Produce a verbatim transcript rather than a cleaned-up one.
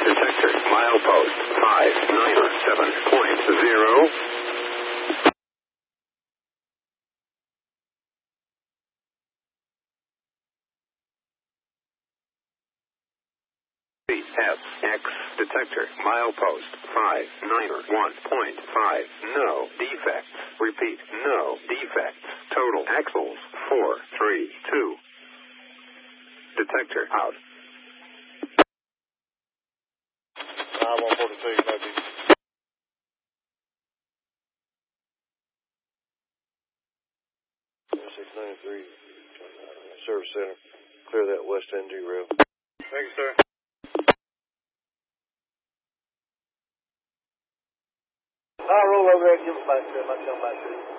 Detector, milepost five nine seven point zero. F X detector milepost five nine one point five. No defects. Repeat, no defects. Total axles four three two. Detector out. I one forty-two, maybe. six ninety-three, service center. Clear that west N G rail. Thank you, sir. I'll roll over there and give them back to him. I'll come back to him.